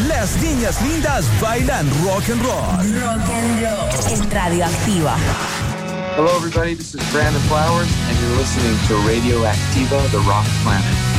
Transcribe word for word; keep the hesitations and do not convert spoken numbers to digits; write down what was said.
Las niñas lindas bailan rock and roll. Rock and roll. En Radioactiva. Hello everybody, this is Brandon Flowers and you're listening to Radio Activa, the Rock Planet.